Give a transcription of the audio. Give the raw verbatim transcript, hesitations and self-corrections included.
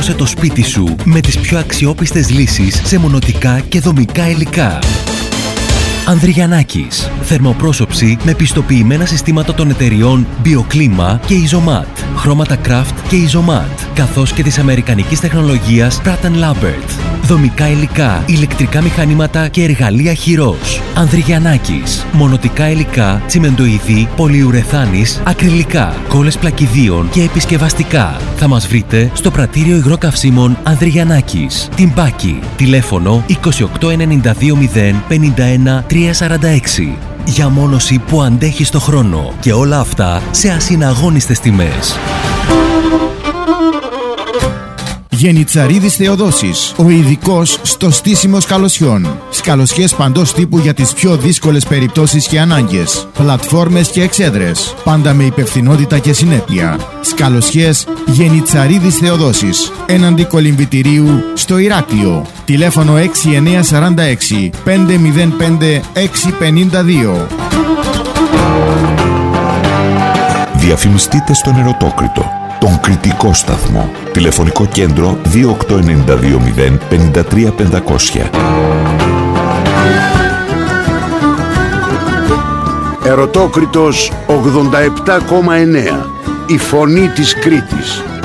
Ολοκλήρωσε το σπίτι σου με τις πιο αξιόπιστες λύσεις σε μονοτικά και δομικά υλικά. Ανδριγιαννάκης. Θερμοπρόσωψη με πιστοποιημένα συστήματα των εταιριών BioClima και Isomat, χρώματα Craft και Isomat, καθώς και της αμερικανικής τεχνολογίας Pratt and Lambert. Δομικά υλικά, ηλεκτρικά μηχανήματα και εργαλεία χειρός. Ανδριγιαννάκης. Μονοτικά υλικά, τσιμεντοειδή, πολυουρεθάνης, ακριλικά, κόλλες πλακιδίων και επισκευαστικά. Θα μας βρείτε στο πρατήριο υγρό καυσίμων Ανδριγιαννάκης. Τυμπάκι. Τηλέφωνο είκοσι οκτώ ενενήντα δύο μηδέν πενήντα ένα τριακόσια σαράντα έξι. Για μόνωση που αντέχει στο χρόνο. Και όλα αυτά σε ασυναγώνιστες τιμές. Γενιτσαρίδης Θεοδόσης, ο ειδικός στο στήσιμο σκαλωσιών. Σκαλωσιές παντός τύπου για τις πιο δύσκολες περιπτώσεις και ανάγκες. Πλατφόρμες και εξέδρες. Πάντα με υπευθυνότητα και συνέπεια. Σκαλωσιές Γενιτσαρίδης Θεοδόσης. Έναντι κολυμβητηρίου στο Ηράκλειο. Τηλέφωνο έξι εννιά τέσσερα έξι πέντε μηδέν πέντε έξι πέντε δύο. Διαφημιστείτε στον Ερωτόκριτο, τον κριτικό σταθμό. Τηλεφωνικό κέντρο δύο οκτώ εννιά δύο μηδέν πέντε τρία πεντακόσια. Ερωτόκριτος ογδόντα επτά κόμμα εννέα. Η φωνή της Κρήτης.